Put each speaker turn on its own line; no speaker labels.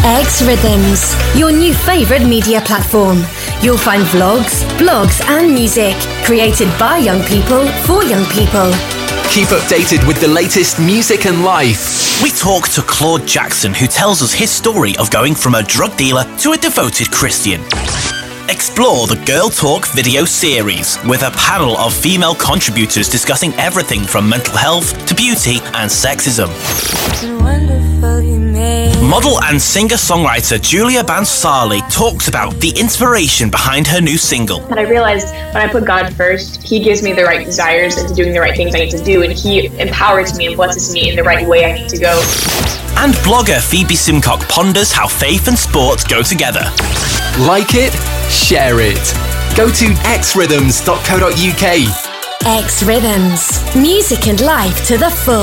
X Rhythms, your new favourite media platform. You'll find vlogs, blogs and music created by young people for young people.
Keep updated with the latest music and life.
We talk to Claude Jackson, who tells us his story of going from a drug dealer to a devoted Christian. Explore the Girl Talk video series with a panel of female contributors discussing everything from mental health to beauty and sexism. Model and singer-songwriter Julia Bansali talks about the inspiration behind her new single.
And I realized when I put God first, He gives me the right desires into doing the right things I need to do, and He empowers me and blesses me in the right way I need to go.
And blogger Phoebe Simcock ponders how faith and sport go together.
Like it? Share it. Go to xrhythms.co.uk.
X Rhythms, music and life to the full.